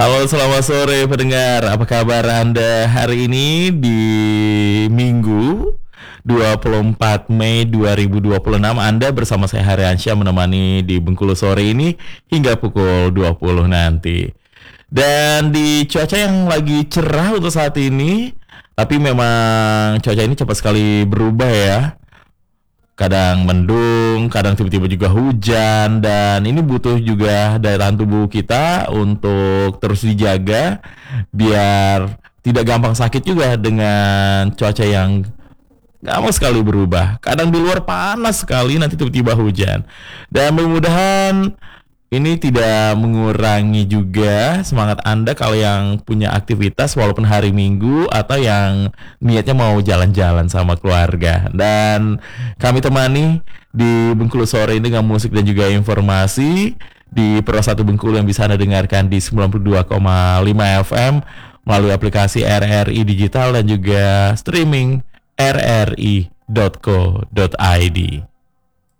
Halo, selamat sore pendengar. Apa kabar Anda hari ini di Minggu 24 Mei 2026? Anda bersama saya Haryansyah menemani di Bengkulu sore ini hingga pukul 20 nanti. Dan di cuaca yang lagi cerah untuk saat ini, tapi memang cuaca ini cepat sekali berubah ya. Kadang mendung, kadang tiba-tiba juga hujan, dan ini butuh juga daya tahan tubuh kita untuk terus dijaga biar tidak gampang sakit juga dengan cuaca yang gampang sekali berubah. Kadang di luar panas sekali, nanti tiba-tiba hujan. Dan mudah-mudahan ini tidak mengurangi juga semangat Anda kalau yang punya aktivitas walaupun hari Minggu atau yang niatnya mau jalan-jalan sama keluarga. Dan kami temani di Bengkulu sore ini dengan musik dan juga informasi di Pro 1 Bengkulu yang bisa Anda dengarkan di 92,5 FM melalui aplikasi RRI Digital dan juga streaming rri.co.id.